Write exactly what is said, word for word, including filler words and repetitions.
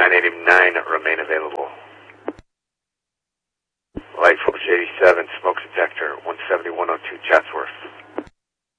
nine eighty-nine remain available. Light Force eighty-seven, smoke detector.